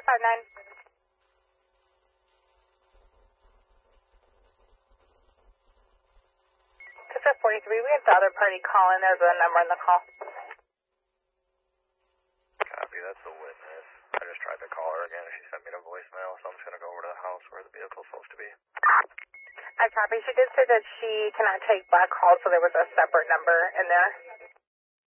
559. This is 43. We have the other party calling. There's a number in the call. Copy, that's the witness. I just tried to call her again and she sent me a voicemail, so I'm just going to go over to the house where the vehicle's supposed to be. I copy. She did say that she cannot take black calls, so there was a separate number in there.